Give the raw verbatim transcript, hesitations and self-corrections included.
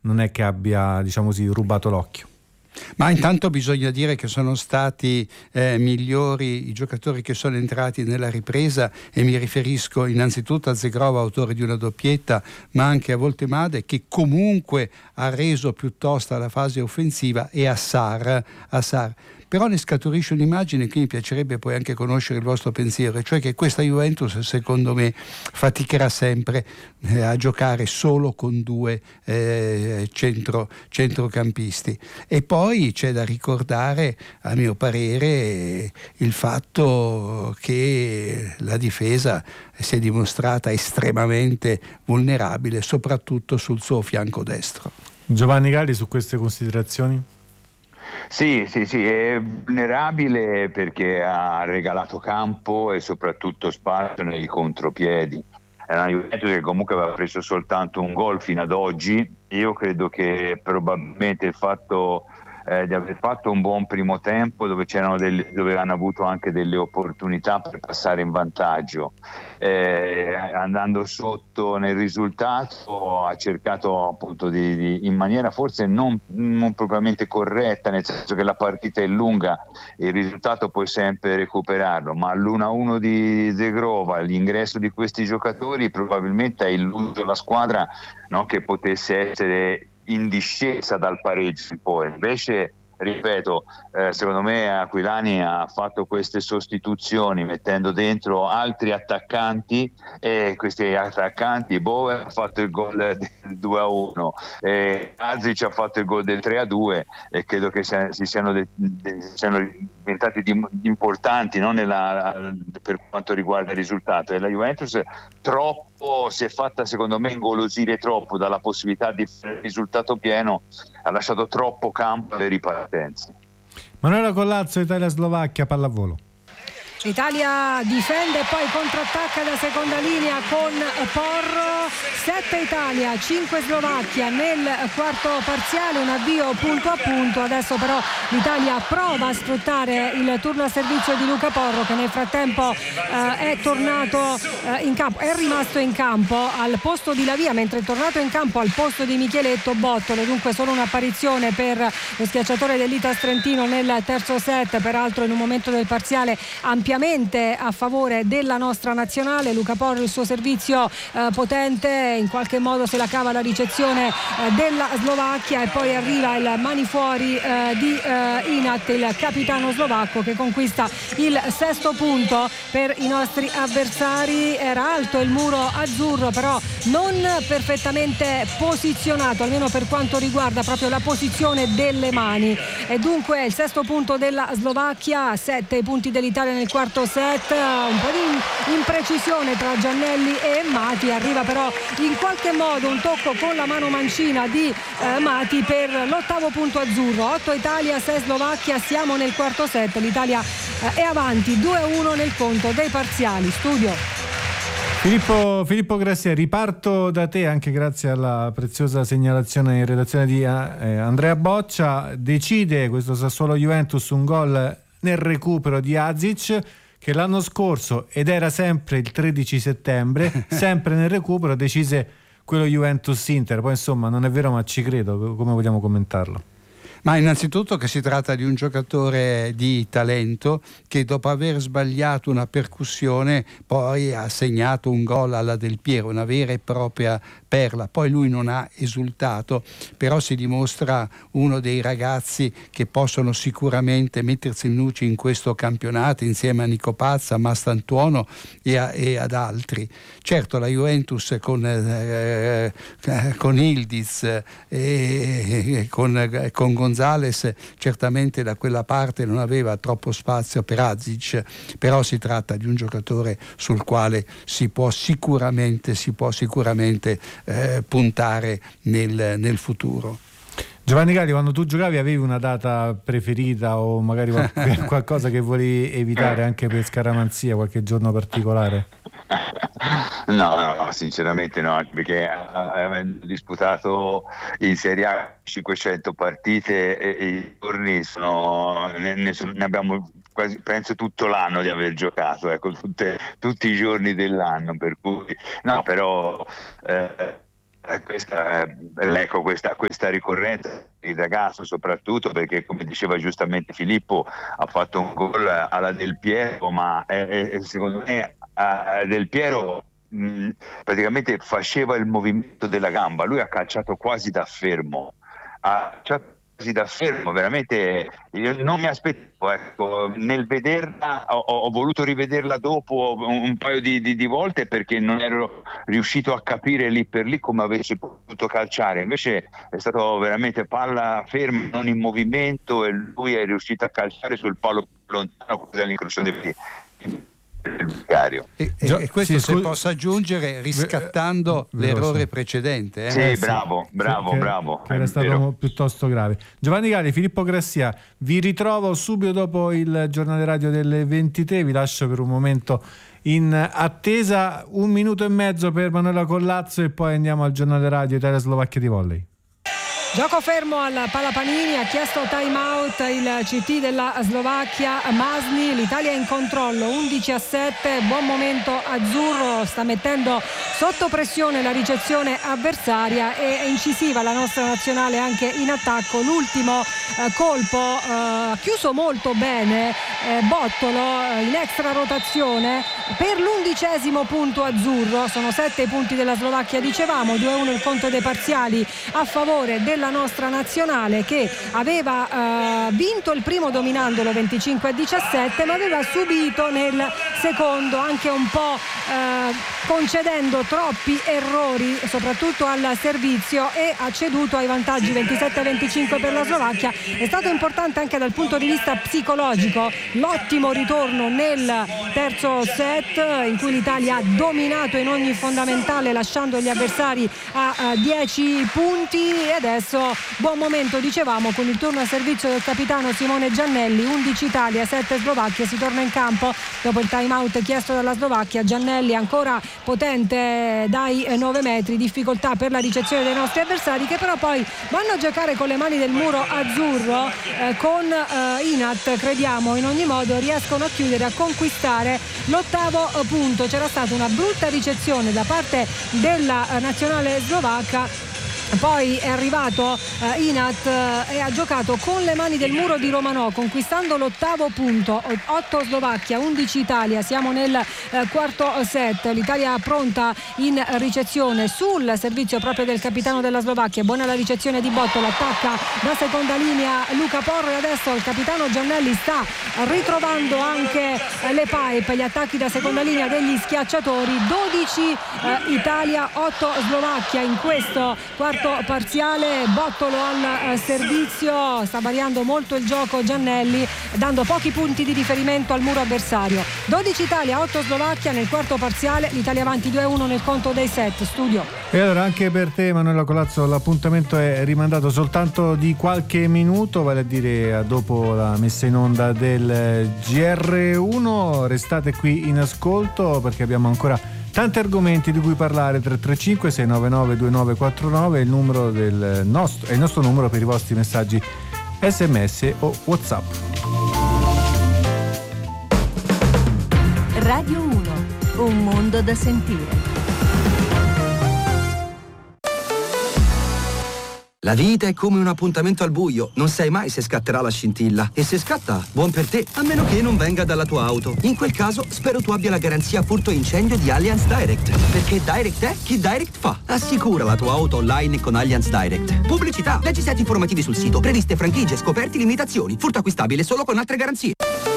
non è che abbia, diciamo così, rubato l'occhio. Ma intanto bisogna dire che sono stati eh, migliori i giocatori che sono entrati nella ripresa, e mi riferisco innanzitutto a Zegrova, autore di una doppietta, ma anche a Voltemade, che comunque ha reso più tosta la fase offensiva, e a Sarr, a Sarr. Però ne scaturisce un'immagine che mi piacerebbe poi anche conoscere il vostro pensiero, cioè che questa Juventus secondo me faticherà sempre eh, a giocare solo con due eh, centro, centrocampisti. E poi c'è da ricordare, a mio parere, il fatto che la difesa si è dimostrata estremamente vulnerabile, soprattutto sul suo fianco destro. Giovanni Galli, su queste considerazioni? Sì, sì, sì, è vulnerabile perché ha regalato campo e soprattutto spazio nei contropiedi. È una Juventus che comunque aveva preso soltanto un gol fino ad oggi. Io credo che probabilmente il fatto eh, di aver fatto un buon primo tempo, dove c'erano delle, dove hanno avuto anche delle opportunità per passare in vantaggio, eh, andando sotto nel risultato ha cercato appunto di, di in maniera forse non, non propriamente corretta, nel senso che la partita è lunga e il risultato puoi sempre recuperarlo, ma l'uno a uno di Zegrova, l'ingresso di questi giocatori probabilmente ha illuso la squadra, no, che potesse essere in discesa dal pareggio in poi. Invece, ripeto, eh, secondo me Aquilani ha fatto queste sostituzioni mettendo dentro altri attaccanti, e questi attaccanti, Bowen ha fatto il gol del due a uno, eh, Azic ha fatto il gol del tre a due, e credo che si siano, de- de- siano diventati di- importanti, no? Nella, per quanto riguarda il risultato. E la Juventus troppo si è fatta, secondo me, ingolosire troppo dalla possibilità di fare il risultato pieno, ha lasciato troppo campo alle ripartenze. Manuela Collazzo, Italia-Slovacchia, pallavolo. L'Italia difende e poi contrattacca da seconda linea con Porro. sette Italia, cinque Slovacchia nel quarto parziale, un avvio punto a punto. Adesso però l'Italia prova a sfruttare il turno a servizio di Luca Porro, che nel frattempo eh, è tornato eh, in campo, è rimasto in campo al posto di Lavia, mentre è tornato in campo al posto di Micheletto Bottolo. Dunque solo un'apparizione per lo schiacciatore dell'Itas Trentino nel terzo set, peraltro in un momento del parziale ampiamente a favore della nostra nazionale. Luca Porro, il suo servizio eh, potente, in qualche modo se la cava la ricezione eh, della Slovacchia, e poi arriva il mani fuori eh, di eh, Inat, il capitano slovacco, che conquista il sesto punto per i nostri avversari. Era alto il muro azzurro, però non perfettamente posizionato, almeno per quanto riguarda proprio la posizione delle mani, e dunque il sesto punto della Slovacchia, sette i punti dell'Italia nel quarto set. Un po' di imprecisione tra Giannelli e Mati, arriva però in qualche modo un tocco con la mano mancina di eh, Mati per l'ottavo punto azzurro. otto Italia, sei Slovacchia, siamo nel quarto set, l'Italia eh, è avanti due a uno nel conto dei parziali. Studio Filippo, Filippo Grassia, riparto da te, anche grazie alla preziosa segnalazione in redazione di eh, Andrea Boccia. Decide questo Sassuolo Juventus un gol nel recupero di Azic, che l'anno scorso, ed era sempre il tredici settembre, sempre nel recupero decise quello Juventus-Inter. Poi insomma non è vero, ma ci credo. Come vogliamo commentarlo? Ma innanzitutto che si tratta di un giocatore di talento che, dopo aver sbagliato una percussione, poi ha segnato un gol alla Del Piero, una vera e propria perla. Poi lui non ha esultato, però si dimostra uno dei ragazzi che possono sicuramente mettersi in luce in questo campionato, insieme a Nico Pazza, a Mastantuono e, a, e ad altri. Certo, la Juventus con, eh, con Ildiz e eh, con, con Gonzales certamente da quella parte non aveva troppo spazio per Azic, però si tratta di un giocatore sul quale si può sicuramente si può sicuramente eh, puntare nel, nel futuro. Giovanni Galli, quando tu giocavi avevi una data preferita, o magari qualcosa che volevi evitare anche per scaramanzia, qualche giorno particolare? No, no, no, sinceramente no, perché avendo disputato in Serie A cinquecento partite e, e i giorni sono, ne, ne, ne abbiamo quasi, penso, tutto l'anno di aver giocato, ecco, tutte, tutti i giorni dell'anno, per cui no, però eh, questa, ecco, questa, questa ricorrenza il ragazzo, soprattutto perché, come diceva giustamente Filippo, ha fatto un gol alla Del Piero, ma è, è, secondo me a Del Piero mh, praticamente faceva il movimento della gamba, lui ha calciato quasi da fermo, ha calciato da fermo, veramente io non mi aspettavo, ecco, nel vederla ho, ho voluto rivederla dopo un, un paio di, di, di volte perché non ero riuscito a capire lì per lì come avesse potuto calciare, invece è stato veramente palla ferma, non in movimento, e lui è riuscito a calciare sul palo lontano quasi all'incrocio dei piedi. E, e questo sì, se scu- posso aggiungere riscattando v- l'errore precedente. Eh? Sì, eh, bravo, bravo, che, bravo. Che era stato vero. piuttosto grave. Giovanni Galli, Filippo Grassia, vi ritrovo subito dopo il giornale radio delle ventitré, vi lascio per un momento in attesa, un minuto e mezzo per Manuela Collazzo e poi andiamo al giornale radio Italia-Slovacchia di volley. Gioco fermo al Palapanini, ha chiesto time out il C T della Slovacchia, Masni, l'Italia è in controllo, undici a sette, buon momento azzurro, sta mettendo sotto pressione la ricezione avversaria e è incisiva la nostra nazionale anche in attacco. L'ultimo eh, colpo ha eh, chiuso molto bene eh, Bottolo eh, in extra rotazione per l'undicesimo punto azzurro, sono sette i punti della Slovacchia, dicevamo, due a uno il conto dei parziali a favore della la nostra nazionale che aveva uh, vinto il primo dominandolo venticinque a diciassette, ma aveva subito nel secondo anche un po' uh, concedendo troppi errori soprattutto al servizio e ha ceduto ai vantaggi ventisette a venticinque per la Slovacchia. È stato importante anche dal punto di vista psicologico l'ottimo ritorno nel terzo set in cui l'Italia ha dominato in ogni fondamentale lasciando gli avversari a dieci punti e adesso buon momento, dicevamo, con il turno a servizio del capitano Simone Giannelli. Undici Italia, sette Slovacchia, si torna in campo dopo il time out chiesto dalla Slovacchia. Giannelli ancora potente dai nove metri, difficoltà per la ricezione dei nostri avversari che però poi vanno a giocare con le mani del muro azzurro eh, con eh, Inat, crediamo in ogni modo riescono a chiudere, a conquistare l'ottavo punto. C'era stata una brutta ricezione da parte della nazionale slovacca, poi è arrivato uh, Inat uh, e ha giocato con le mani del muro di Romanò conquistando l'ottavo punto. Otto Slovacchia, undici Italia, siamo nel uh, quarto set, l'Italia pronta in ricezione sul servizio proprio del capitano della Slovacchia. Buona la ricezione di Bottolo, attacca da seconda linea Luca Porro e adesso il capitano Giannelli sta ritrovando anche uh, le pipe, gli attacchi da seconda linea degli schiacciatori. Dodici uh, Italia, otto Slovacchia in questo quarto parziale. Bottolo al servizio, sta variando molto il gioco Giannelli, dando pochi punti di riferimento al muro avversario. dodici Italia, otto Slovacchia nel quarto parziale, l'Italia avanti due a uno nel conto dei set. Studio. E allora anche per te Manuela Colazzo l'appuntamento è rimandato soltanto di qualche minuto, vale a dire dopo la messa in onda del G R uno. Restate qui in ascolto perché abbiamo ancora tanti argomenti di cui parlare. Tre tre cinque sei nove nove due nove quattro nove è il numero del nostro, è il nostro numero per i vostri messaggi sms o WhatsApp. Radio uno, un mondo da sentire. La vita è come un appuntamento al buio, non sai mai se scatterà la scintilla. E se scatta, buon per te, a meno che non venga dalla tua auto. In quel caso, spero tu abbia la garanzia furto e incendio di Allianz Direct. Perché Direct è chi Direct fa. Assicura la tua auto online con Allianz Direct. Pubblicità, leggi set informativi sul sito, previste franchigie, scoperti, limitazioni. Furto acquistabile solo con altre garanzie.